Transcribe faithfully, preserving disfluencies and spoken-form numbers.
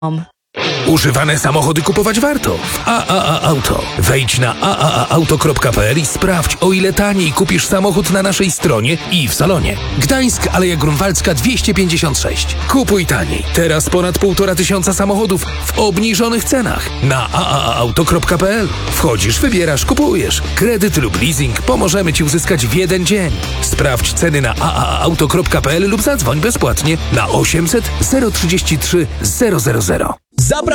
Używane samochody kupować warto w A A A Auto. Wejdź na a a a auto kropka p l i sprawdź, o ile taniej kupisz samochód na naszej stronie i w salonie. Gdańsk, Aleja Grunwaldzka dwieście pięćdziesiąt sześć. Kupuj taniej. Teraz ponad półtora tysiąca samochodów w obniżonych cenach na a a a auto kropka p l. Wchodzisz, wybierasz, kupujesz. Kredyt lub leasing pomożemy Ci uzyskać w jeden dzień. Sprawdź ceny na a a a auto kropka p l lub zadzwoń bezpłatnie na osiemset zero trzydzieści trzy zero zero zero.